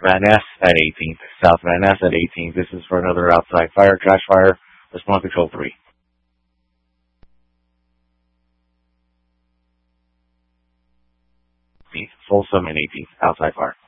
Van Ness at 18th. South Van Ness at 18th. This is for another outside fire, crash fire. Response control 3. Folsom and 18th. Outside fire.